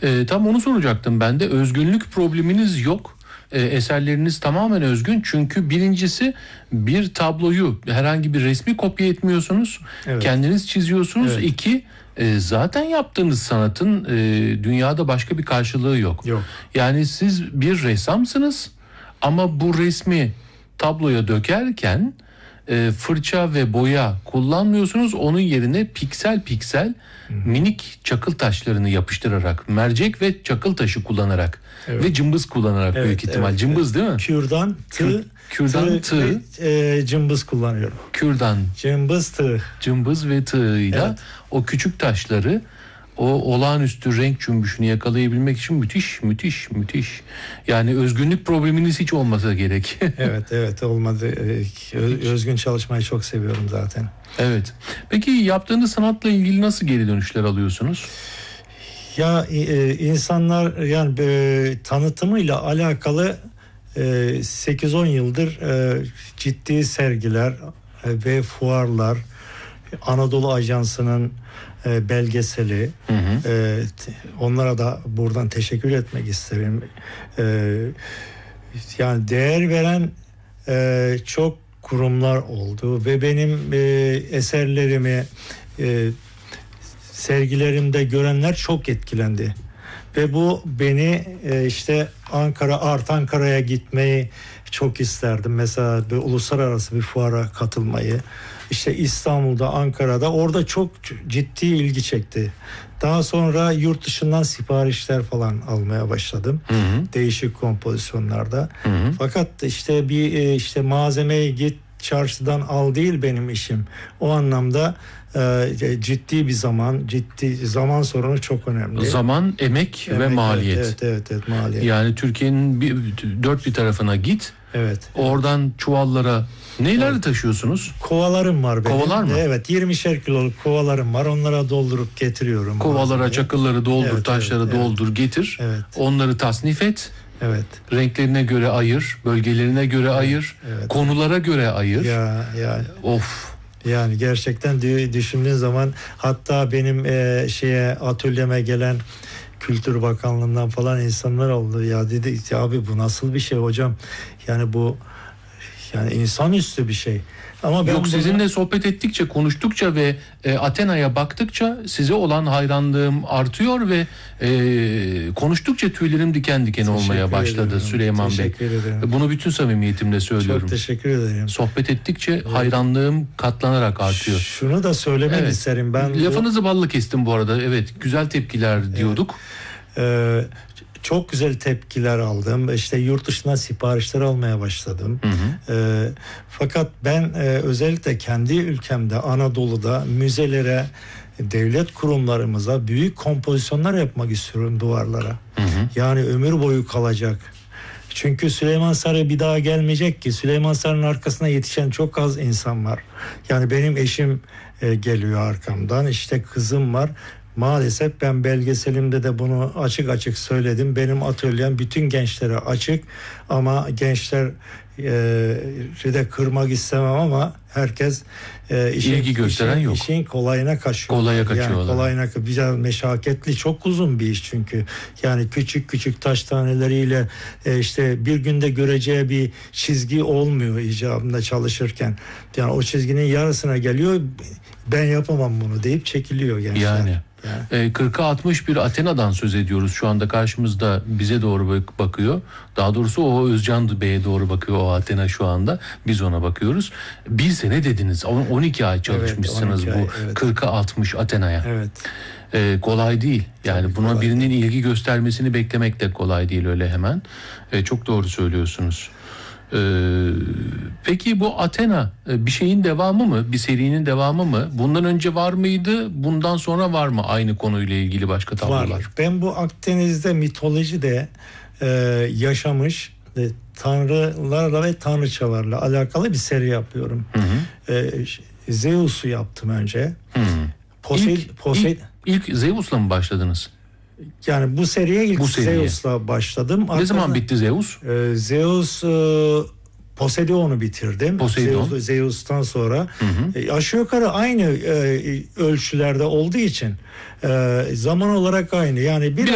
Tam onu soracaktım ben de. Özgünlük probleminiz yok. Eserleriniz tamamen özgün. Çünkü birincisi, bir tabloyu, herhangi bir resmi kopya etmiyorsunuz. Evet. Kendiniz çiziyorsunuz. Evet. İki, zaten yaptığınız sanatın dünyada başka bir karşılığı yok. Yok. Yani siz bir ressamsınız ama bu resmi tabloya dökerken fırça ve boya kullanmıyorsunuz. Onun yerine piksel piksel minik çakıl taşlarını yapıştırarak, mercek ve çakıl taşı kullanarak ve cımbız kullanarak, büyük ihtimal. Cımbız değil mi? Kürdan, Kürdan, tığ, cımbız kullanıyorum. kürdan, Cımbız, tığ. cımbız ve tığıyla Evet. o küçük taşları, o olağanüstü renk cümbüşünü yakalayabilmek için müthiş. Yani özgünlük probleminiz hiç olmasa gerek. Evet olmadı. Özgün çalışmayı çok seviyorum zaten. Evet. Peki yaptığınız sanatla ilgili nasıl geri dönüşler alıyorsunuz? Ya insanlar yani tanıtımıyla alakalı 8-10 yıldır ciddi sergiler ve fuarlar, Anadolu Ajansı'nın belgeseli, onlara da buradan teşekkür etmek isterim. Yani değer veren çok kurumlar oldu ve benim eserlerimi sergilerimde görenler çok etkilendi. Ve bu beni işte Art Ankara'ya gitmeyi çok isterdim. Mesela bir uluslararası bir fuara katılmayı. İşte İstanbul'da, Ankara'da, orada çok ciddi ilgi çekti. Daha sonra yurt dışından siparişler falan almaya başladım. Değişik kompozisyonlarda. Fakat işte işte malzemeyi git çarşıdan al değil benim işim. O anlamda ciddi zaman sorunu çok önemli. Zaman, emek ve maliyet. Evet, maliyet. Yani Türkiye'nin dört bir tarafına git. Evet. Oradan çuvallara neler taşıyorsunuz? Kovalarım var benim. Kovalar mı? Evet, 20'şer kiloluk kovalarım var. Onlara doldurup getiriyorum. Kovalara çakılları doldur, taşları doldur, getir. Evet. Onları tasnif et. Evet. Renklerine göre ayır, bölgelerine göre ayır, konulara göre ayır. Ya. Of. Yani gerçekten düşündüğün zaman, hatta benim atölyeme gelen Kültür Bakanlığı'ndan falan insanlar oldu. Ya dedi ya abi, bu nasıl bir şey hocam? Yani bu insanüstü bir şey. Ama ben sizinle sohbet ettikçe, konuştukça ve Athena'ya baktıkça size olan hayranlığım artıyor ve konuştukça tüylerim diken diken olmaya başladı Süleyman Bey. Bunu bütün samimiyetimle söylüyorum. Çok teşekkür ederim. Sohbet ettikçe hayranlığım katlanarak artıyor. Şunu da söylemek isterim ben. Lafınızı balla kestim bu arada. Evet, güzel tepkiler diyorduk. Çok güzel tepkiler aldım. İşte yurt dışından siparişler almaya başladım. Fakat ben özellikle kendi ülkemde, Anadolu'da müzelere, devlet kurumlarımıza büyük kompozisyonlar yapmak istiyorum duvarlara. Yani ömür boyu kalacak. Çünkü Süleyman Sarı bir daha gelmeyecek ki. Süleyman Sarı'nın arkasına yetişen çok az insan var. Yani benim eşim geliyor arkamdan. İşte kızım var. Maalesef ben belgeselimde de bunu açık açık söyledim. Benim atölyem bütün gençlere açık, ama gençler de kırmak istemem ama herkes ilgi gösteren yok. İşin kolayına kaçıyor. Kolaya kaçıyorlar. Yani kolayına, biraz meşakkatli, çok uzun bir iş çünkü. Yani küçük taş taneleriyle işte bir günde göreceği bir çizgi olmuyor icabında çalışırken. Yani o çizginin yarısına geliyor. Ben yapamam bunu deyip çekiliyor gençler. Yani 40'a 60 bir Athena'dan söz ediyoruz. Şu anda karşımızda bize doğru bakıyor. Daha doğrusu o Özcan Bey'e doğru bakıyor o Athena şu anda. Biz ona bakıyoruz. Bir sene dediniz. 12 ay çalışmışsınız 12 bu ay, 40'a 60 Athena'ya. Evet. Kolay değil. Yani tabii buna kolay birinin ilgi göstermesini beklemek de kolay değil öyle hemen. Çok doğru söylüyorsunuz. Peki bu Athena bir şeyin devamı mı? Bir serinin devamı mı? Bundan önce var mıydı? Bundan sonra var mı aynı konuyla ilgili başka tablolar? Var. Ben bu Akdeniz'de mitolojide yaşamış tanrılarla ve tanrıçalarla alakalı bir seri yapıyorum. Zeus'u yaptım önce. İlk Zeus'la mı başladınız? Yani bu seriye ilk Zeus'la başladım. Ne zaman bitti Zeus? Zeus Poseidon'u bitirdim. Zeus'tan sonra aşağı yukarı aynı ölçülerde olduğu için zaman olarak aynı. Yani